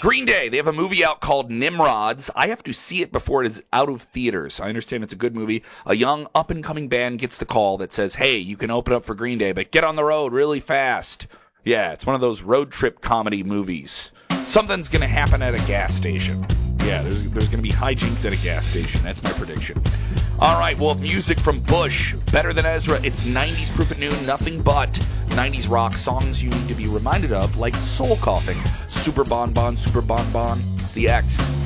Green Day, they have a movie out called Nimrods. I have to see it before it is out of theaters. I understand it's a good movie. A young, up-and-coming band gets the call that says, hey, you can open up for Green Day, but get on the road really fast. Yeah, it's one of those road trip comedy movies. Something's going to happen at a gas station. Yeah, there's going to be hijinks at a gas station. That's my prediction. All right, well, music from Bush, Better Than Ezra. It's 90s Proof at Noon, nothing but 90s rock songs you need to be reminded of, like Soul Coughing, Super Bon Bon, Super Bon Bon. It's the X.